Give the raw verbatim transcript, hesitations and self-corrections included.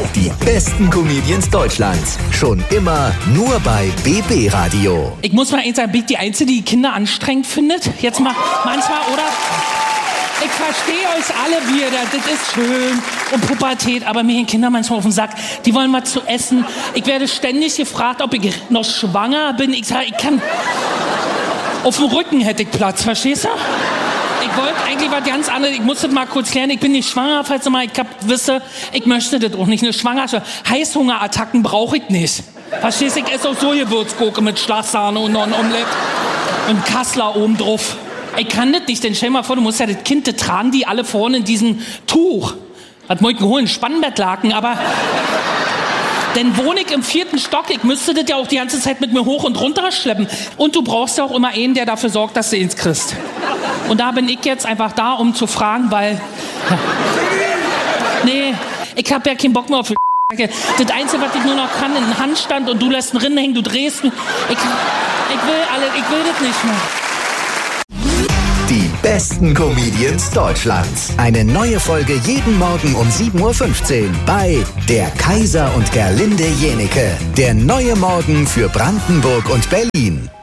Die besten Comedians Deutschlands. Schon immer nur bei B B Radio. Ich muss mal eins sagen, bin ich die Einzige, die Kinder anstrengend findet? Jetzt mal manchmal, oder? Ich verstehe euch alle, wie ihr da, das ist schön und Pubertät, aber mir gehen Kinder manchmal auf den Sack. Die wollen was zu essen. Ich werde ständig gefragt, ob ich noch schwanger bin. Ich sage, ich kann... Auf dem Rücken hätte ich Platz, verstehst du? Ich wollte eigentlich was ganz anderes. Ich muss das mal kurz klären. Ich bin nicht schwanger, falls du mal, ich hab, wisse, ich möchte das auch nicht. Eine Schwangerschaft. Heißhungerattacken brauche ich nicht. Verstehst du? Ich esse auch so Gewürzgurke mit Schlagsahne und noch ein Omelett und Kassler oben drauf. Ich kann das nicht, denn stell dir mal vor, du musst ja das Kind, das tragen die alle vorne in diesem Tuch. Was muss ich denn holen? Spannbettlaken, aber... Denn wohne ich im vierten Stock, ich müsste das ja auch die ganze Zeit mit mir hoch und runter schleppen. Und du brauchst ja auch immer einen, der dafür sorgt, dass du ihn kriegst. Und da bin ich jetzt einfach da, um zu fragen, weil... Ja. Nee, ich hab ja keinen Bock mehr auf... Das Einzige, was ich nur noch kann, ist ein Handstand und du lässt ihn rinnen hängen, du drehst mich. Ich, ich will alle, ich will das nicht mehr. Die besten Comedians Deutschlands. Eine neue Folge jeden Morgen um sieben Uhr fünfzehn bei Der Kaiser und Gerlinde Jenike. Der neue Morgen für Brandenburg und Berlin.